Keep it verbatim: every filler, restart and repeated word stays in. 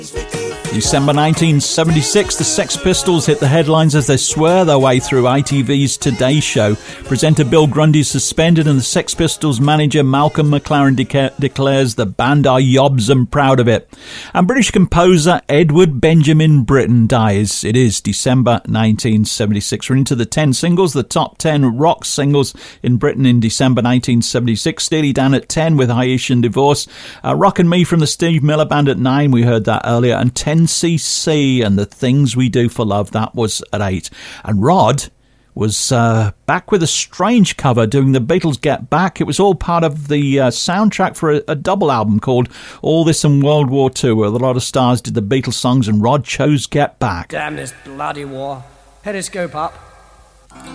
December nineteen seventy-six, the Sex Pistols hit the headlines as they swear their way through I T V's Today Show. Presenter Bill Grundy is suspended and the Sex Pistols manager Malcolm McLaren de- declares the band are yobs and proud of it. And British composer Edward Benjamin Britten dies. It is December nineteen seventy-six. We're into the ten singles, the top ten rock singles in Britain in December nineteen seventy-six. Steely Dan at ten with Haitian Divorce. Uh, Rockin' Me from the Steve Miller Band at nine, we heard that earlier. And ten C C and The Things We Do for Love, that was at eight. And Rod was uh, back with a strange cover doing the Beatles Get Back. It was all part of the uh, soundtrack for a, a double album called All This and World War Two, where a lot of stars did the Beatles songs and Rod chose Get Back. Damn this bloody war. Periscope up.